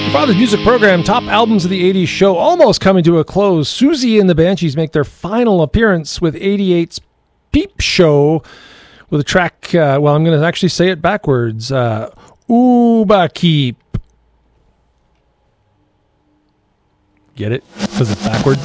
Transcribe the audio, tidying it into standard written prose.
Father's Music Program, Top Albums of the 80s show, almost coming to a close. Susie and the Banshees make their final appearance with 88's Peep Show with a track, I'm going to actually say it backwards. Uba Keep. Get it? Because it's backwards.